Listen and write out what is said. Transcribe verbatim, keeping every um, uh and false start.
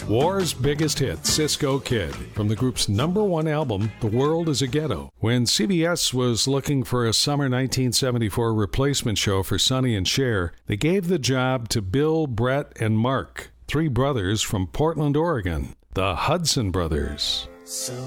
War's biggest hit, Cisco Kid, from the group's number one album, The World is a Ghetto. When C B S was looking for a summer nineteen seventy-four replacement show for Sonny and Cher, they gave the job to Bill, Brett, and Mark, three brothers from Portland, Oregon, the Hudson Brothers. So